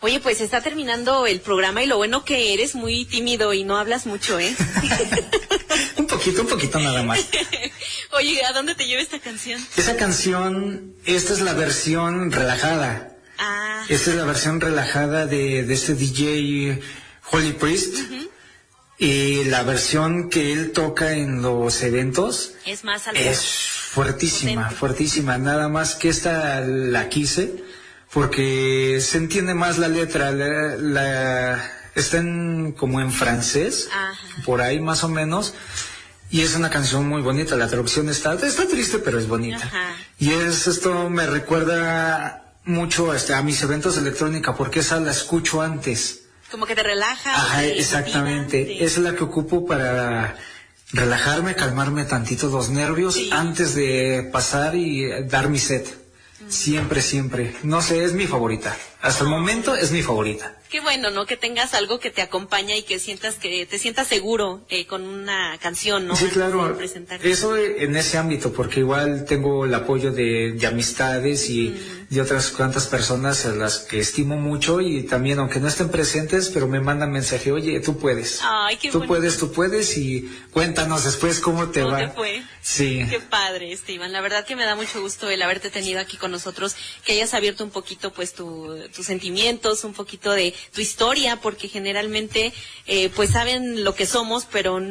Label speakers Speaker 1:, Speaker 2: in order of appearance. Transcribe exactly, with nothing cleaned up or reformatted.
Speaker 1: Oye, pues está terminando el programa y lo bueno que eres muy tímido y no hablas mucho, ¿eh?
Speaker 2: un poquito, un poquito nada más.
Speaker 1: Oye, ¿a dónde te lleva esta canción?
Speaker 2: Esa canción, esta es la versión relajada.
Speaker 1: Ah.
Speaker 2: Esta es la versión relajada de, de este D J Holy Priest. Uh-huh. Y la versión que él toca en los eventos
Speaker 1: es más algo
Speaker 2: es fuertísima, potente. fuertísima. Nada más que esta la quise porque se entiende más la letra. La, la está en, como en francés, ajá, por ahí más o menos. Y es una canción muy bonita. La traducción está, está triste, pero es bonita. Ajá. Y es esto me recuerda mucho este, a mis eventos de electrónica porque esa la escucho antes.
Speaker 1: Como que te relaja.
Speaker 2: Ajá, exactamente. Sí. Esa es la que ocupo para relajarme, calmarme tantito los nervios, sí, antes de pasar y dar mi set. Mm. Siempre, siempre. No sé, es mi favorita. Hasta oh. el momento es mi favorita.
Speaker 1: Qué bueno, ¿no? Que tengas algo que te acompaña y que sientas que te sientas seguro eh, con una canción, ¿no?
Speaker 2: Sí, claro. Eso en ese ámbito, porque igual tengo el apoyo de, de amistades y mm. de otras cuantas personas a las que estimo mucho y también, aunque no estén presentes, pero me mandan mensaje, oye, tú puedes.
Speaker 1: Ay, qué
Speaker 2: Tú
Speaker 1: bonito.
Speaker 2: puedes, tú puedes y cuéntanos después cómo te
Speaker 1: ¿Cómo
Speaker 2: va.
Speaker 1: te fue?
Speaker 2: Sí.
Speaker 1: Qué padre, Esteban. La verdad que me da mucho gusto el haberte tenido aquí con nosotros, que hayas abierto un poquito, pues, tu, tus sentimientos, un poquito de tu historia, porque generalmente, eh, pues saben lo que somos, pero